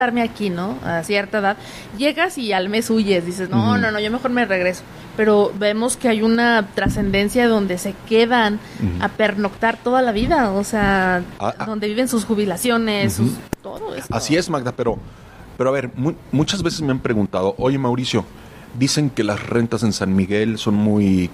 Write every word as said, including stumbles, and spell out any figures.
quedarme aquí, ¿no? A cierta edad. Llegas y al mes huyes, dices, no, uh-huh. no, no, yo mejor me regreso. Pero vemos que hay una trascendencia donde se quedan uh-huh. a pernoctar toda la vida, o sea, ah, ah. donde viven sus jubilaciones, uh-huh. sus, todo eso. Así es, Magda, pero, pero a ver, mu- muchas veces me han preguntado, oye, Mauricio, dicen que las rentas en San Miguel son muy